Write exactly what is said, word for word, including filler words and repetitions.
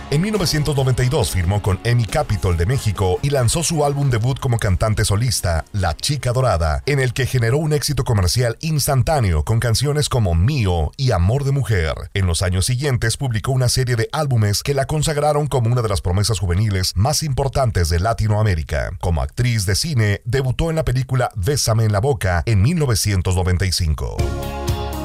En mil novecientos noventa y dos firmó con E M I Capitol de México y lanzó su álbum debut como cantante solista, La Chica Dorada, en el que generó un éxito comercial instantáneo con canciones como Mío y Amor de Mujer. En los años siguientes publicó una serie de álbumes que la consagraron como una de las promesas juveniles más importantes de Latinoamérica. Como actriz de cine, debutó en la película Bésame en la boca en mil novecientos noventa y cinco.